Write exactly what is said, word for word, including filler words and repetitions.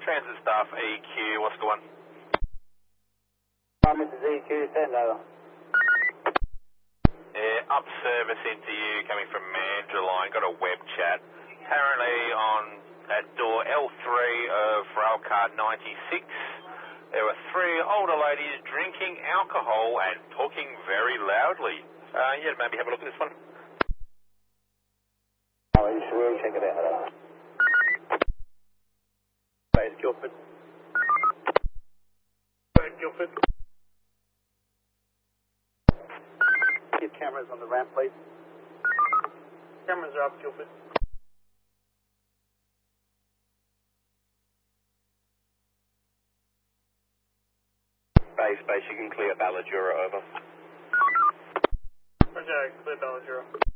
Transit staff E Q, what's the one? Hi, Missus E Q, send over. Yeah, up service into you coming from Mandraline, got a web chat. Apparently on at door L three of railcar ninety-six, there were three older ladies drinking alcohol and talking very loudly. Uh, yeah, maybe have a look at this one. Oh, you should really check it out. Where's Guildford? Where's Guildford? Get cameras on the ramp, please. Cameras are up, Guildford. Base, base, you can clear Ballajura over. Roger, clear Ballajura.